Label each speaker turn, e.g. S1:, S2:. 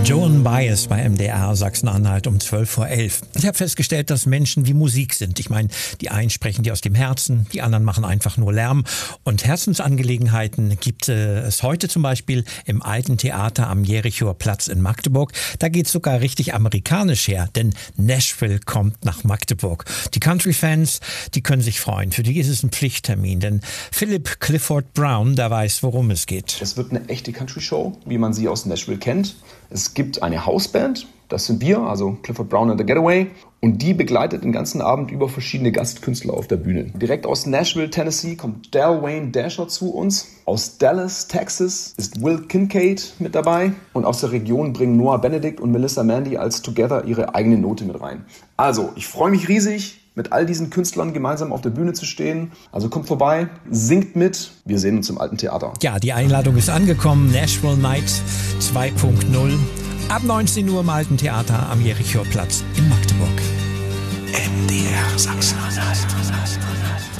S1: Joan Baez bei MDR Sachsen-Anhalt um 12:11 Uhr. Ich habe festgestellt, dass Menschen wie Musik sind. Ich meine, die einen sprechen dir aus dem Herzen, die anderen machen einfach nur Lärm. Und Herzensangelegenheiten gibt es heute zum Beispiel im Alten Theater am Jerichower Platz in Magdeburg. Da geht es sogar richtig amerikanisch her, denn Nashville kommt nach Magdeburg. Die Country-Fans, die können sich freuen. Für die ist es ein Pflichttermin, denn Philip Clifford Brown, der weiß, worum es geht.
S2: Es wird eine echte Country-Show, wie man sie aus Nashville kennt. Es gibt eine Hausband, das sind wir, also Clifford Brown and the Getaway. Und die begleitet den ganzen Abend über verschiedene Gastkünstler auf der Bühne. Direkt aus Nashville, Tennessee kommt Del Wayne Dasher zu uns. Aus Dallas, Texas ist Will Kincaid mit dabei. Und aus der Region bringen Noah Benedict und Melissa Mandy als Together ihre eigene Note mit rein. Also, ich freue mich riesig, mit all diesen Künstlern gemeinsam auf der Bühne zu stehen. Also kommt vorbei, singt mit. Wir sehen uns im Alten Theater.
S1: Ja, die Einladung ist angekommen. Nashville Night 2.0. Ab 19 Uhr im Alten Theater am Jerichower Platz in Magdeburg.
S3: MDR Sachsen-Anhalt.